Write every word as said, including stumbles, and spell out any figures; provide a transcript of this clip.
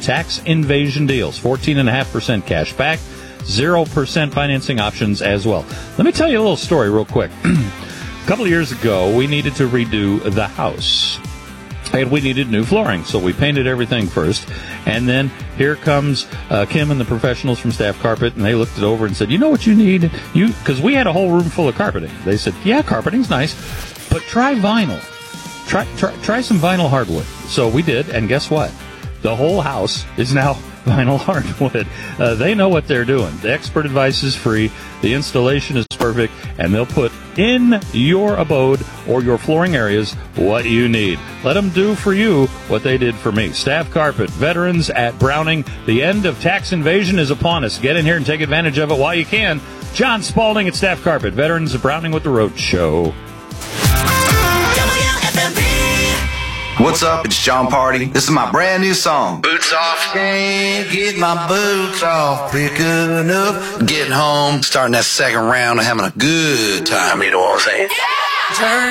tax invasion deals. fourteen point five percent cash back, zero percent financing options as well. Let me tell you a little story real quick. A couple of years ago, we needed to redo the house. And we needed new flooring, so we painted everything first. And then here comes uh, Kim and the professionals from Staff Carpet, and they looked it over and said, you know what you need? You Because we had a whole room full of carpeting. They said, yeah, carpeting's nice, but try vinyl. Try, try, try some vinyl hardwood. So we did, and guess what? The whole house is now vinyl hardwood. Uh, they know what they're doing. The expert advice is free. The installation is perfect, and they'll put in your abode or your flooring areas what you need. Let them do for you what they did for me. Staff Carpet, veterans at Browning. The end of tax invasion is upon us. Get in here and take advantage of it while you can. John Spalding at Staff Carpet, veterans at Browning with the Road Show. What's up? It's John Party. This is my brand new song. Boots off. Can't get my boots off. Picking up. Getting home. Starting that second round and having a good time. You know what I'm saying? Yeah! Turn